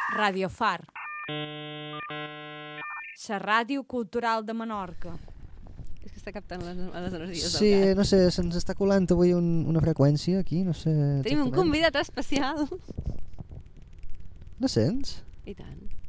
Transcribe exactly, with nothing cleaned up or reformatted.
Radio Far. La ràdio cultural de Menorca. És que està captant les, les energies Sí, del gat. no sé, se'ns està colant avui un, una freqüència aquí, no sé Tenim un exactament. convidat especial. No sents? I tant.